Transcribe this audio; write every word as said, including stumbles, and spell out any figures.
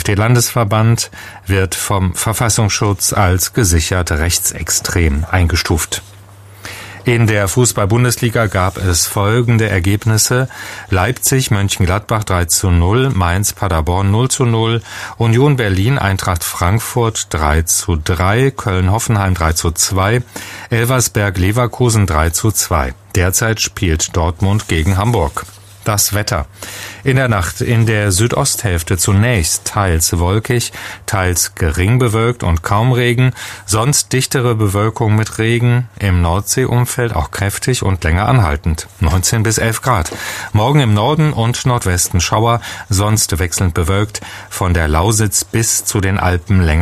AfD-Landesverband wird vom Verfassungsschutz als gesichert rechtsextrem eingestuft. In der Fußball-Bundesliga gab es folgende Ergebnisse: Leipzig, Mönchengladbach drei zu null, Mainz, Paderborn null zu null, Union Berlin, Eintracht Frankfurt drei zu drei, Köln-Hoffenheim drei zu zwei, Elversberg, Leverkusen drei zu zwei. Derzeit spielt Dortmund gegen Hamburg. Das Wetter. In der Nacht in der Südosthälfte zunächst teils wolkig, teils gering bewölkt und kaum Regen, sonst dichtere Bewölkung mit Regen, im Nordseeumfeld auch kräftig und länger anhaltend, neunzehn bis elf Grad. Morgen im Norden und Nordwesten Schauer, sonst wechselnd bewölkt, von der Lausitz bis zu den Alpen länger